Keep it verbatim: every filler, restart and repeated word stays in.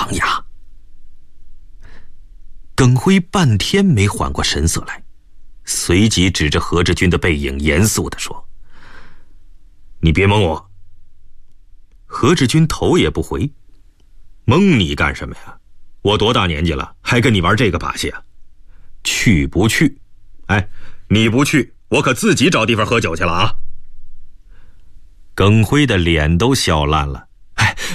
张牙。耿辉半天没缓过神色来，随即指着何志军的背影严肃地说：你别蒙我。何志军头也不回：蒙你干什么呀？我多大年纪了，还跟你玩这个把戏啊？去不去？哎，你不去，我可自己找地方喝酒去了啊。耿辉的脸都笑烂了：哎，